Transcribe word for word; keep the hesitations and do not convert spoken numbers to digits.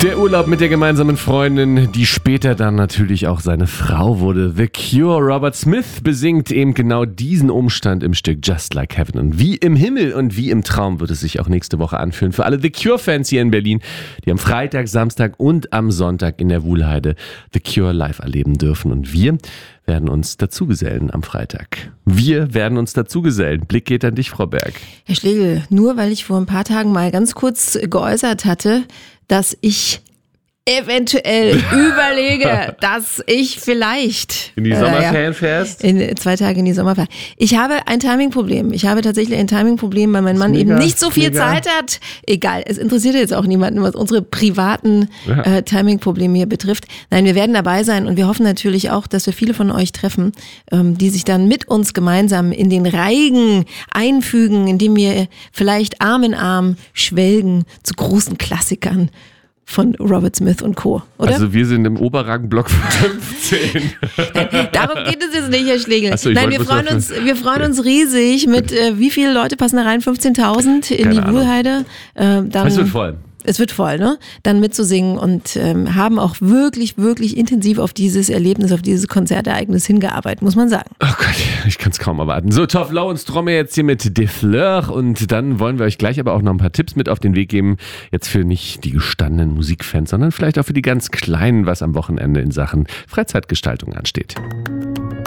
Der Urlaub mit der gemeinsamen Freundin, die später dann natürlich auch seine Frau wurde. The Cure, Robert Smith besingt eben genau diesen Umstand im Stück Just Like Heaven. Und wie im Himmel und wie im Traum wird es sich auch nächste Woche anfühlen für alle The Cure-Fans hier in Berlin, die am Freitag, Samstag und am Sonntag in der Wuhlheide The Cure live erleben dürfen. Und wir werden uns dazugesellen am Freitag. Wir werden uns dazugesellen. Blick geht an dich, Frau Berg. Herr Schlegel, nur weil ich vor ein paar Tagen mal ganz kurz geäußert hatte, dass ich eventuell überlege, dass ich vielleicht In die Sommerferien äh, ja, fährst? In zwei Tage in die Sommerferien. Ich habe ein Timing-Problem. Ich habe tatsächlich ein Timing-Problem, weil mein Mann mega, eben nicht so viel mega. Zeit hat. Egal, es interessiert jetzt auch niemanden, was unsere privaten ja. äh, Timing-Probleme hier betrifft. Nein, wir werden dabei sein und wir hoffen natürlich auch, dass wir viele von euch treffen, ähm, die sich dann mit uns gemeinsam in den Reigen einfügen, indem wir vielleicht Arm in Arm schwelgen zu großen Klassikern von Robert Smith und Co., oder? Also wir sind im Oberrang-Block fünfzehn. Darum geht es jetzt nicht, Herr Schlegel. So, Nein, wir freuen, uns, wir freuen uns riesig mit, äh, wie viele Leute passen da rein? fünfzehntausend in Keine die Wuhlheide. Äh, dann, es wird voll. Es wird voll, ne? Dann mitzusingen und ähm, haben auch wirklich, wirklich intensiv auf dieses Erlebnis, auf dieses Konzertereignis hingearbeitet, muss man sagen. Oh Gott, ich kann es kaum erwarten. So, Tove Lo und Stromae jetzt hier mit De Fleur und dann wollen wir euch gleich aber auch noch ein paar Tipps mit auf den Weg geben. Jetzt für nicht die gestandenen Musikfans, sondern vielleicht auch für die ganz Kleinen, was am Wochenende in Sachen Freizeitgestaltung ansteht.